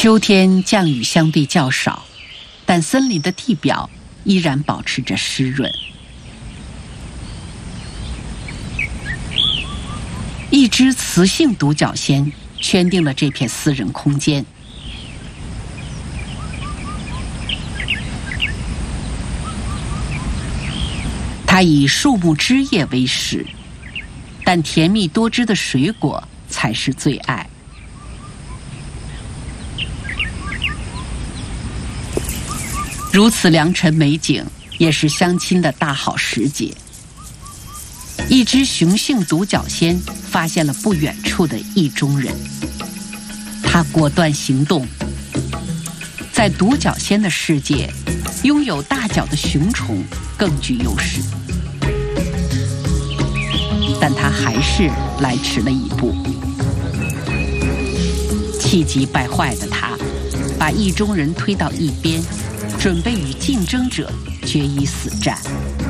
秋天降雨相对较少，但森林的地表依然保持着湿润。一只雌性独角仙圈定了这片私人空间。它以树木枝叶为食，但甜蜜多汁的水果才是最爱。如此良辰美景，也是相亲的大好时节。一只雄性独角仙发现了不远处的意中人，它果断行动。在独角仙的世界，拥有大角的雄虫更具优势，但它还是来迟了一步。气急败坏的他，把意中人推到一边，准备与竞争者决一死战。